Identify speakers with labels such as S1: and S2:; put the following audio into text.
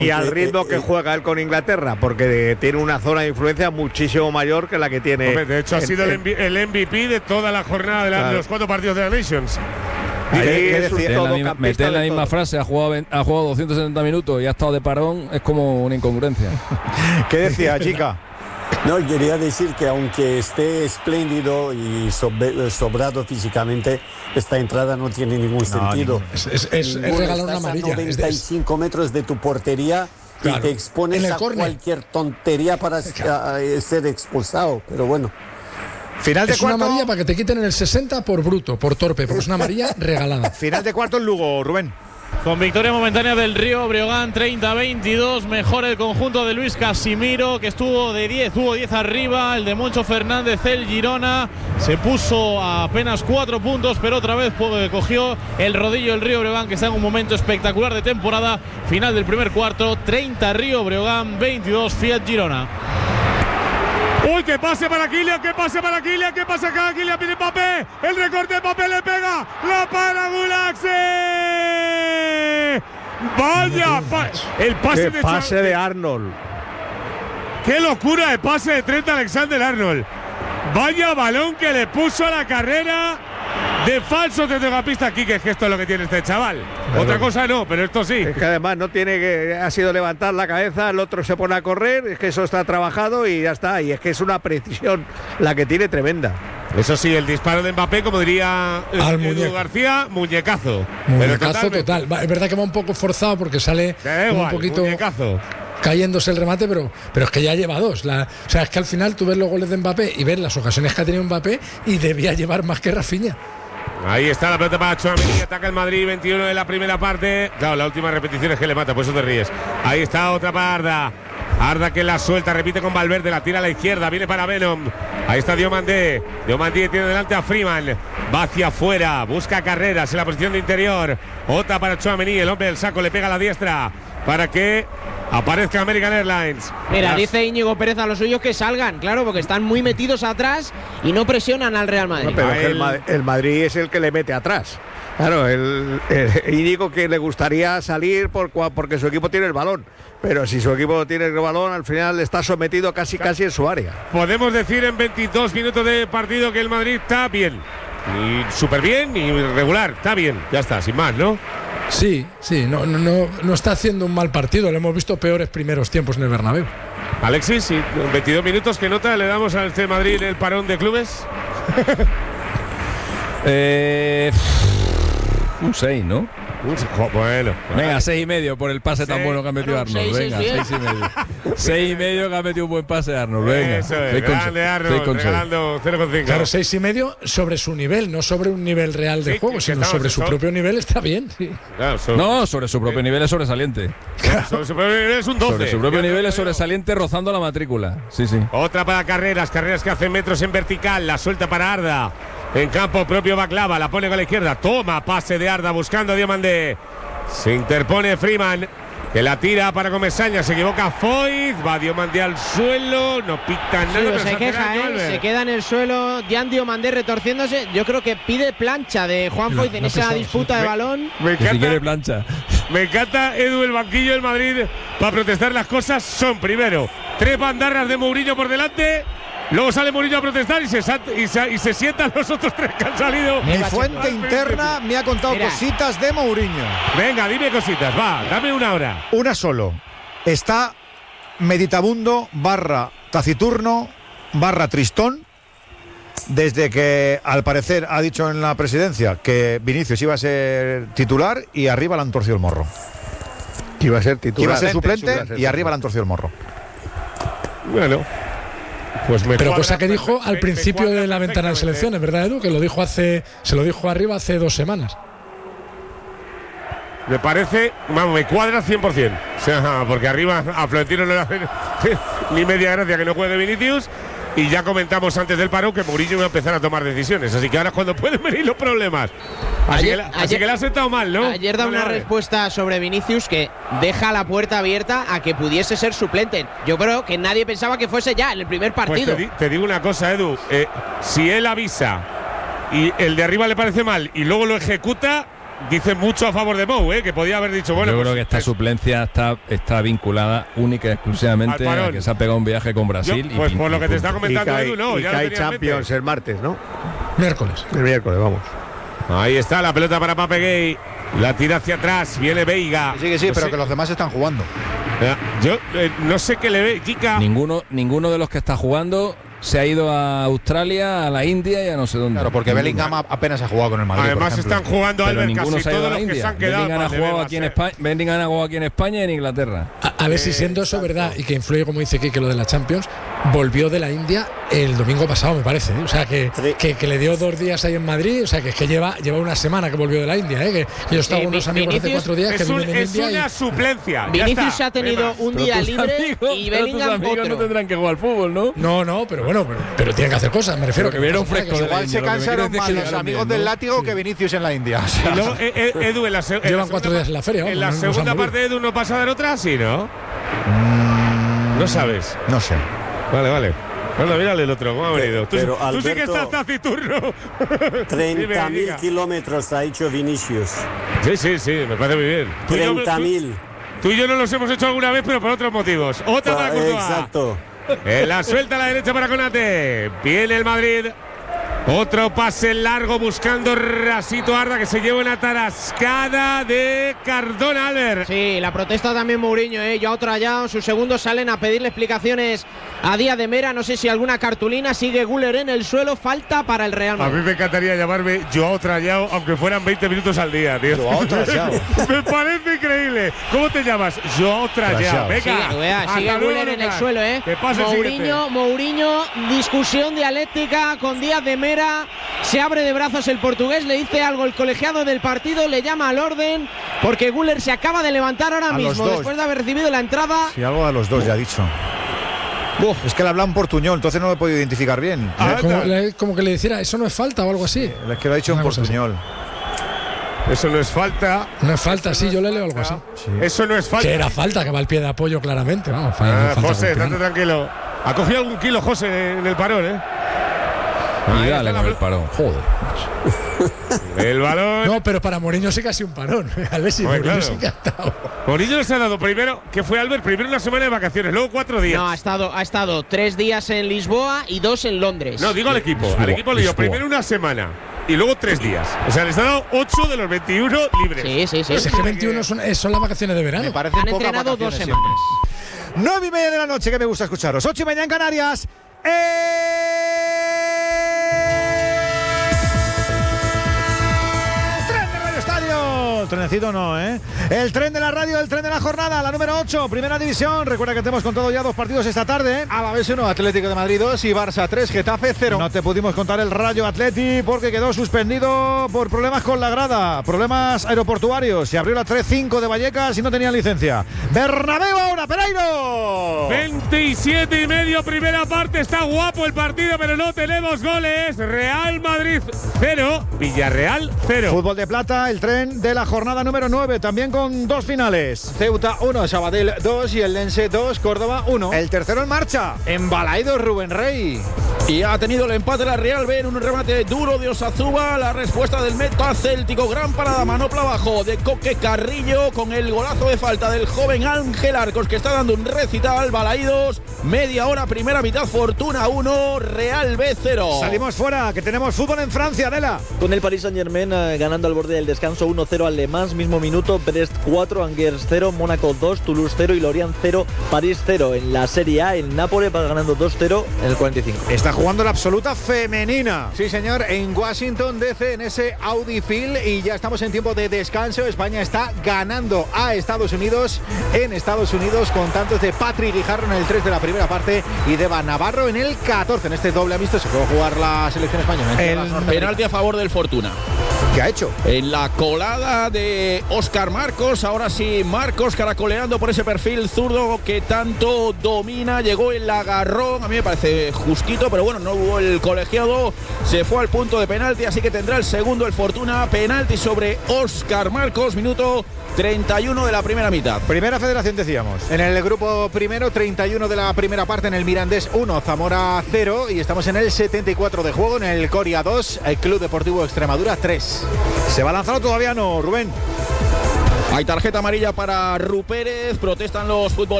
S1: Y al ritmo que juega él con Inglaterra, porque tiene una zona de influencia muchísimo mayor que la que tiene.
S2: Hombre, de hecho, ha sido el MVP de toda la jornada de los 4 partidos de la Nations.
S3: Meter en la misma frase, ha jugado 270 minutos y ha estado de parón, es como una incongruencia.
S4: ¿Qué decía, chica?
S5: No, quería decir que aunque esté espléndido y sobrado físicamente, esta entrada no tiene ningún sentido.
S6: Es regalar una amarilla.
S5: 95 metros de tu portería, claro, y te expones a cualquier tontería para ser expulsado, pero bueno.
S6: Final de cuarto. Una amarilla para que te quiten en el 60 por bruto, por torpe, porque es una amarilla regalada.
S4: Final de cuarto en Lugo, Rubén.
S7: Con victoria momentánea del Río Breogán 30-22, mejor el conjunto de Luis Casimiro, que estuvo de 10, tuvo 10 arriba, el de Moncho Fernández, el Girona, se puso a apenas 4 puntos, pero otra vez cogió el rodillo el Río Breogán, que está en un momento espectacular de temporada. Final del primer cuarto, 30 Río Breogán, 22 Fiat Girona.
S2: ¡Uy, que pase para Kylian, que pase para Kylian, que pase acá! Kylian pide Mbappé, el recorte de Mbappé le pega, la para Gulaxi. ¡Vaya! El pase
S1: de Arnold.
S2: ¡Qué locura de pase de Trent Alexander-Arnold! ¡Vaya balón que le puso a la carrera de falso centrocampista aquí, que es que esto es lo que tiene este chaval. Bueno, otra cosa no, pero esto sí.
S1: Es que además no tiene que, ha sido levantar la cabeza, el otro se pone a correr, es que eso está trabajado y ya está. Y es que es una precisión la que tiene tremenda.
S2: Eso sí, el disparo de Mbappé, como diría Edu García, muñecazo.
S6: Muñecazo total. Es verdad que va un poco forzado porque sale un poquito
S2: muñecazo,
S6: cayéndose el remate, pero es que ya lleva 2. O sea, es que al final tú ves los goles de Mbappé y ves las ocasiones que ha tenido Mbappé y debía llevar más que Rafinha.
S2: Ahí está la pelota para Tchouaméni, ataca el Madrid, 21 de la primera parte. Claro, la última repetición es que le mata, por eso te ríes. Ahí está otra para Arda. Arda que la suelta, repite con Valverde, la tira a la izquierda, viene para Venom. Ahí está Diomandé. Diomandé tiene delante a Freeman. Va hacia afuera, busca carreras en la posición de interior. Otra para Tchouaméni, el hombre del saco le pega a la diestra para que aparezca American Airlines.
S8: Mira, dice Íñigo Pérez a los suyos que salgan, claro, porque están muy metidos atrás y no presionan al Real Madrid.
S1: No, pero el Madrid es el que le mete atrás. Claro, el Íñigo que le gustaría salir porque su equipo tiene el balón. Pero si su equipo tiene el balón, al final está sometido casi en su área.
S2: Podemos decir en 22 minutos de partido que el Madrid está bien. Y súper bien y regular, está bien. Ya está, sin más, ¿no?
S6: Sí, no está haciendo un mal partido. Le hemos visto peores primeros tiempos en el Bernabéu.
S2: Alexis, en 22 minutos, ¿qué nota le damos al este Madrid el parón de clubes?
S3: Un 6, ¿no?
S2: Bueno.
S3: Venga, 6,5 por el pase tan bueno que ha metido Arnold. Venga, 6,5. 6,5 que ha metido un buen pase Arnold. Venga.
S2: Eso es, grande Arnold, regalando 0,5.
S6: Claro, 6,5 sobre su nivel, no sobre un nivel real de juego, sino sobre su propio nivel está bien. Sí.
S3: Claro, no, sobre su propio nivel es sobresaliente.
S2: Claro. Sobre su propio nivel es un 12.
S3: Sobre su propio nivel es sobresaliente rozando la matrícula. Sí.
S2: Otra para carreras que hacen metros en vertical, la suelta para Arda. En campo propio Baklava, la pone con la izquierda. Toma, pase de Arda buscando a Diomandé. Se interpone Freeman, que la tira para Comesaña. Se equivoca Foyt, va Diomandé al suelo. No pita nada.
S8: Sí, se queja, se queda en el suelo. Jan Diomandé retorciéndose. Yo creo que pide plancha de Juan Foyt en esa disputa de balón.
S2: Me encanta,
S3: si quiere plancha.
S2: Me encanta, Edu, el banquillo del Madrid para protestar. Las cosas son, primero, 3 bandarras de Mourinho por delante. Luego sale Mourinho a protestar y se sientan los otros 3 que han salido.
S4: Mi fuente interna me ha contado cositas de Mourinho.
S2: Venga, dime cositas, va, dame una hora.
S4: Una solo. Está meditabundo / taciturno / tristón desde que al parecer ha dicho en la presidencia que Vinicius iba a ser titular y arriba le han torcido el morro.
S1: Iba a ser titular.
S4: Iba a ser suplente y arriba le han torcido el morro.
S2: Bueno. Pues
S6: pero cosa que dijo al principio de la ventana de selecciones, ¿verdad, Edu? Que se lo dijo arriba hace 2 semanas.
S2: Me parece, me cuadra 100%. O sea, porque arriba a Florentino no le hace ni media gracia que no juegue Vinicius. Y ya comentamos antes del paro que Mourinho va a empezar a tomar decisiones. Así que ahora es cuando pueden venir los problemas. Así que le ha sentado mal, ¿no?
S8: Ayer da una respuesta sobre Vinicius que deja la puerta abierta a que pudiese ser suplente. Yo creo que nadie pensaba que fuese ya en el primer partido.
S2: Pues te digo una cosa, Edu. Si él avisa y el de arriba le parece mal y luego lo ejecuta, dice mucho a favor de Mou, que podía haber dicho, bueno.
S3: Yo
S2: pues,
S3: creo que esta suplencia está vinculada única y exclusivamente a que se ha pegado un viaje con Brasil.
S2: Pues por lo que te está comentando Edu, no.
S1: Y
S2: ya
S1: que hay Champions el martes, ¿no?
S6: Miércoles.
S1: El miércoles, vamos.
S2: Ahí está la pelota para Pape Gay. La tira hacia atrás, viene Veiga.
S4: Sí, no pero sé. Que los demás están jugando.
S2: Yo no sé qué le ve, Kika.
S3: Ninguno de los que está jugando se ha ido a Australia, a la India y a no sé dónde.
S4: Claro, porque Bellingham apenas ha jugado con el Madrid.
S2: Además están jugando Albert,
S3: ninguno
S2: casi
S3: se ha ido
S2: todos
S3: a la
S2: los que
S3: India.
S2: se han quedado.
S3: Bellingham ha jugado aquí en España y en Inglaterra.
S6: A ver si siendo eso verdad y que influye, como dice Kike, lo de la Champions, volvió de la India el domingo pasado, me parece. O sea, que le dio 2 días ahí en Madrid. O sea, que es que lleva una semana que volvió de la India. Que yo estaba con unos amigos hace 4 días que viven en India.
S2: Es una suplencia.
S8: Vinicius ha tenido un día libre y Bellingham otro.
S3: No tendrán que jugar al fútbol, ¿no?
S6: No, pero bueno, pero tienen que hacer cosas. Me refiero
S3: que vieron fresco.
S4: Igual se cansaron más los amigos del látigo que Vinicius en la India.
S2: Y luego, Edu,
S6: llevan 4 días en la feria.
S2: En la segunda parte de Edu no pasa a dar otra, sí, ¿no? No sabes.
S4: No sé.
S2: Vale. Bueno, mírale el otro, ¿cómo ha venido? Tú
S5: Alberto,
S2: sí que estás taciturno.
S5: 30.000 kilómetros ha hecho Vinicius.
S2: Sí, me parece muy bien.
S5: 30.000.
S2: Tú y yo no los hemos hecho alguna vez, pero por otros motivos. Otra para Courtois.
S5: Exacto.
S2: La suelta a la derecha para Konate. Viene el Madrid. Otro pase largo buscando Rasito Arda, que se lleva una tarascada de Cardona, Albert.
S8: Sí, la protesta también Mourinho, Joao Trayao. Sus segundos salen a pedirle explicaciones a Díaz de Mera. No sé si alguna cartulina. Sigue Güler en el suelo. Falta para el Real Madrid.
S2: A mí me encantaría llamarme Joao Trayao, aunque fueran 20 minutos al día, tío.
S4: Joao Trayao.
S2: Me parece increíble. ¿Cómo te llamas? Joao Trayao. Venga.
S8: Sigue Güler en el suelo,
S2: ¿Qué pasa
S8: Mourinho, discusión dialéctica con Díaz de Mera. Se abre de brazos el portugués, le dice algo el colegiado del partido, le llama al orden, porque Güler se acaba de levantar ahora mismo después de haber recibido la entrada.
S4: Sí, algo a los dos ya ha dicho. Es que le habla un portuñol, entonces no lo he podido identificar bien.
S6: Como que le dijera, eso no es falta o algo así.
S4: Es que lo ha dicho un portuñol.
S2: Eso no es falta.
S6: No es falta, sí, yo le leo algo así.
S2: Sí. Eso no es falta.
S6: Que era falta, que va al pie de apoyo claramente. Vamos,
S2: José, estate tranquilo. Ha cogido algún kilo José en el parón,
S3: Y dale con el parón. Joder.
S2: El balón.
S6: No, pero para Mourinho sí que ha sido un parón. A ver si Mourinho sí que ha estado.
S2: Mourinho les ha dado primero, que fue Albert, primero una semana de vacaciones, luego 4 días.
S8: No, ha estado 3 días en Lisboa y 2 en Londres.
S2: No, digo al equipo. Al equipo le dio primero una semana y luego 3 días. O sea, les ha dado 8 de los 21 libres.
S8: Sí.
S6: Pues es que 21 son las vacaciones de verano.
S4: Me parecen
S8: Han
S4: pocas
S8: entrenado 2
S4: vacaciones
S8: semanas.
S4: 9:30 de la noche, que me gusta escucharos. 8:30 en Canarias. Trenecito no, El tren de la radio, el tren de la jornada, la número 8, Primera División. Recuerda que te hemos contado ya 2 partidos esta tarde, Alavés 1, Atlético de Madrid 2 y Barça 3, Getafe 0. No te pudimos contar el Rayo Atleti porque quedó suspendido por problemas con la grada, problemas aeroportuarios. Se abrió la 3-5 de Vallecas y no tenía licencia. Bernabéu ahora, Pereiro.
S2: 27:30, primera parte. Está guapo el partido, pero no tenemos goles. Real Madrid 0, Villarreal 0.
S4: Fútbol de plata, el tren de la jornada número 9, también con 2 finales. Ceuta 1, Sabadell 2 y el Lense 2, Córdoba 1. El tercero en marcha, en Balaidos, Rubén Rey.
S9: Y ha tenido el empate la Real B en un remate duro de Osazúa. La respuesta del meta céltico, gran parada, manopla abajo de Coque Carrillo con el golazo de falta del joven Ángel Arcos, que está dando un recital. Balaidos, media hora, primera mitad, Fortuna 1, Real B 0.
S4: Salimos fuera, que tenemos fútbol en Francia, Adela.
S10: Con el Paris Saint-Germain ganando al borde del descanso 1-0 al Le Mans, mismo minuto, Brest 4, Angers 0, Mónaco 2, Toulouse 0 y Lorient 0, París 0. En la Serie A, el Nápoles va ganando 2-0 en el 45.
S4: Está jugando la absoluta femenina. Sí, señor, en Washington DC, en ese Audi Field, y ya estamos en tiempo de descanso. España está ganando a Estados Unidos en Estados Unidos con tantos de Patrick Guijarro en el 3 de la primera parte y de Eva Navarro en el 14. En este doble amistoso se puede jugar la selección española.
S9: El penalti a favor del Fortuna.
S4: ¿Qué ha hecho?
S9: En la colada de Óscar Marcos, ahora sí, Marcos caracoleando por ese perfil zurdo que tanto domina, llegó el agarrón, a mí me parece justito, pero bueno, no hubo el colegiado, se fue al punto de penalti, así que tendrá el segundo el Fortuna, penalti sobre Óscar Marcos, minuto 31 de la primera mitad.
S4: Primera federación, decíamos.
S11: En el grupo primero, 31 de la primera parte, en el Mirandés 1, Zamora 0, y estamos en el 74 de juego, en el Coria 2, el Club Deportivo Extremadura 3.
S4: ¿Se va a lanzar o todavía no, Rubén?
S9: Hay tarjeta amarilla para Rupérez, protestan los futbolistas.